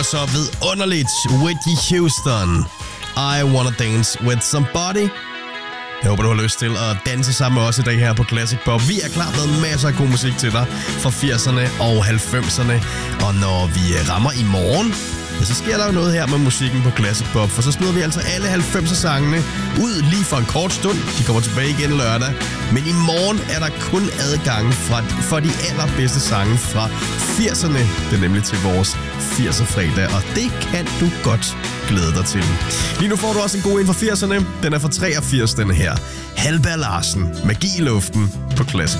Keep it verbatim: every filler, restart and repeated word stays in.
Så vidunderligt, Whitney Houston, I Wanna Dance With Somebody. Jeg håber, du har lyst til at danse sammen med os i dag her på Classic Pop. Vi er klar med masser af god musik til dig fra firserne og halvfemserne. Og når vi rammer i morgen, ja, så sker der jo noget her med musikken på Classic Pop. For så smider vi altså alle halvfemser-sangene ud lige for en kort stund. De kommer tilbage igen lørdag. Men i morgen er der kun adgang fra, for de allerbedste sange fra firserne. Det er nemlig til vores firser-fredag, og det kan du godt glæde dig til. Lige nu får du også en god en fra firserne. Den er fra treogfirs, den her. Halvberg Larsen, Magi i luften på Classic